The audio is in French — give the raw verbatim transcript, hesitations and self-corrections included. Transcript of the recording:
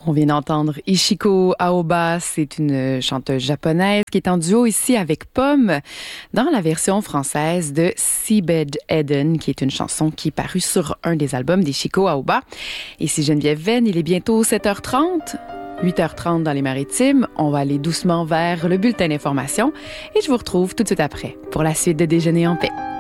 On vient d'entendre Ichiko Aoba, c'est une chanteuse japonaise qui est en duo ici avec Pomme dans la version française de Seabed Eden, qui est une chanson qui est parue sur un des albums d'Ichiko Aoba. Ici Geneviève Venn, il est bientôt sept heures trente. huit heures trente dans les Maritimes. On va aller doucement vers le bulletin d'information et je vous retrouve tout de suite après pour la suite de Déjeuner en paix.